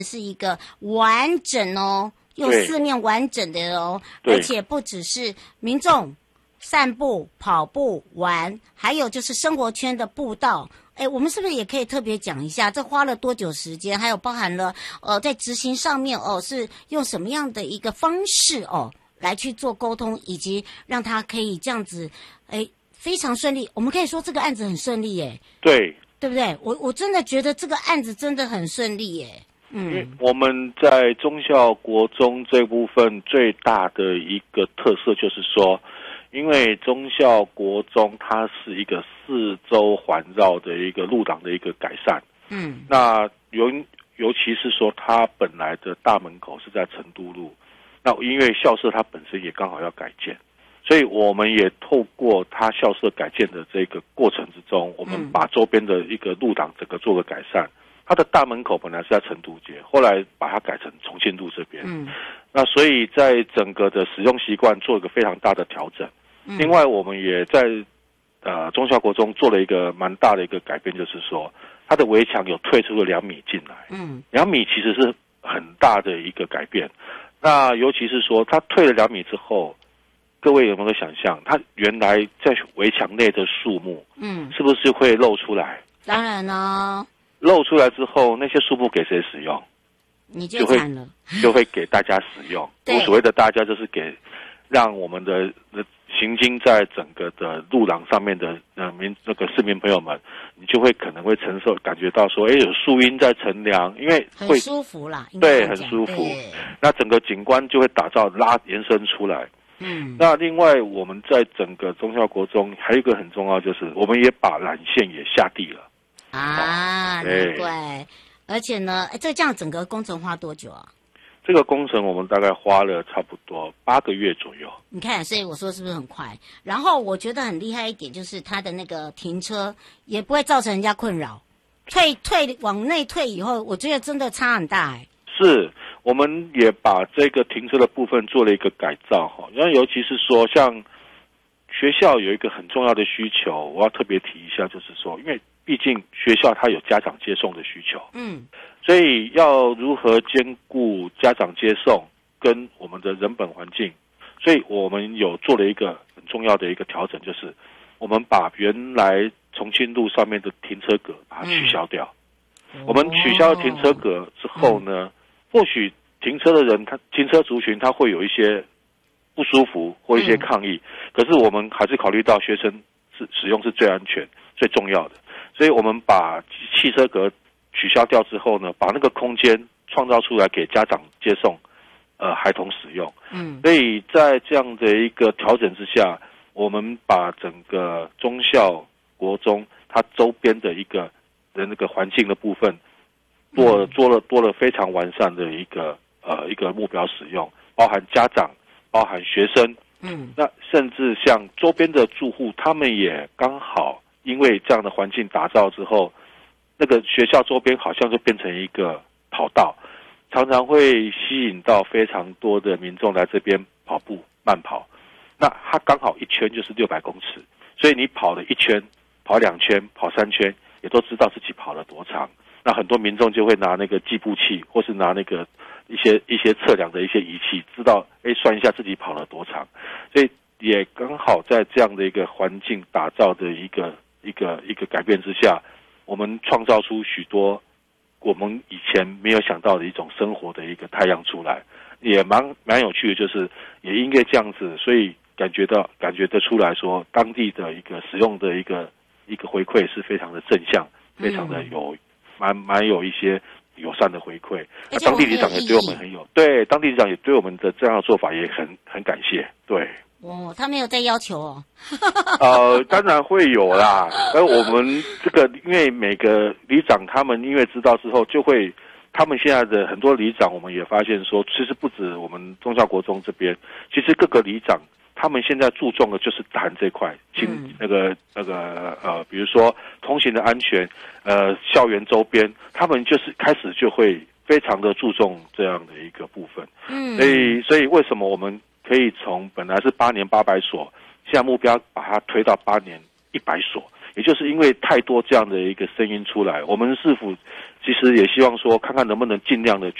是一个完整哦，又四面完整的哦，而且不只是民众散步、跑步、玩，还有就是生活圈的步道。我们是不是也可以特别讲一下，这花了多久时间？还有包含了在执行上面是用什么样的一个方式来去做沟通，以及让他可以这样子非常顺利。我们可以说这个案子很顺利耶，对不对？我真的觉得这个案子真的很顺利耶。 因为我们在忠孝国中这部分最大的一个特色就是说，因为忠孝国中它是一个4周环绕的一个路档的一个改善，那尤其是说它本来的大门口是在成都路，那因为校舍它本身也刚好要改建，所以我们也透过它校舍改建的这个过程之中，我们把周边的一个路档整个做个改善。它的大门口本来是在成都街，后来把它改成重庆路这边。那所以在整个的使用习惯做一个非常大的调整。另外，我们也在忠孝国中做了一个蛮大的一个改变，就是说它的围墙有退出了2米进来。2米其实是很大的一个改变。那尤其是说它退了2米之后，各位有没有想象，它原来在围墙内的树木，是不是会露出来？ 当然呢。 露出来之后，那些树木给谁使用？ 你就惨了， 就会给大家使用。我所谓的大家就是让我们的行经在整个的路廊上面的那个市民朋友们，你就会可能会感觉到说，有树荫在乘凉，因为会很舒服啦， 对，很舒服。那整个景观就会延伸出来。那另外我们在整个忠孝国中还有一个很重要，就是我们也把缆线也下地了。 难怪。而且呢，这样整个工程花多久啊？ 这个工程我们大概花了差不多8个月左右。 你看，所以我说是不是很快？然后我觉得很厉害一点，就是它的那个停车也不会造成人家困扰。往内退以后，我觉得真的差很大是，我们也把这个停车的部分做了一个改造因为尤其是说像学校有一个很重要的需求，我要特别提一下，就是说，因为毕竟学校它有家长接送的需求，所以要如何兼顾家长接送跟我们的人本环境，所以我们有做了一个很重要的一个调整，就是我们把原来重庆路上面的停车格把它取消掉。我们取消停车格之后呢，或许停车的人停车族群他会有一些不舒服或一些抗议，可是我们还是考虑到学生使用是最安全最重要的，所以我们把汽车格取消掉之后呢，把那个空间创造出来给家长接送孩童使用。所以在这样的一个调整之下，我们把整个忠孝国中它周边的那个环境的部分多了非常完善的一个目标使用，包含家长，包含学生，那甚至像周边的住户，他们也刚好因为这样的环境打造之后，那个学校周边好像就变成一个跑道，常常会吸引到非常多的民众来这边跑步慢跑。那它刚好一圈就是600公尺，所以你跑了1圈、跑2圈、跑3圈，也都知道自己跑了多长。那很多民众就会拿那个计步器，或是拿那个一些测量的一些仪器，知道算一下自己跑了多长。所以也刚好在这样的一个环境打造的一个改变之下，我们创造出许多我们以前没有想到的一种生活的一个太阳出来，也蛮有趣的，就是也因为这样子，所以感觉得出来说，当地的一个使用的一个回馈是非常的正向，非常的蛮有一些友善的回馈。当地里长也对我们对当地里长也对我们的这样的做法也很感谢。对。 他没有在要求当然会有啦。而我们这个，因为每个里长他们因为知道之后，就会他们现在的很多里长，我们也发现说，其实不止我们忠孝国中这边，其实各个里长他们现在注重的就是谈这块，比如说通行的安全，校园周边，他们就是开始就会非常的注重这样的一个部分。所以为什么我们可以从本来是8年800所，现在目标把它推到8年100所， 也就是因为太多这样的一个声音出来，我们市府其实也希望说，看看能不能尽量的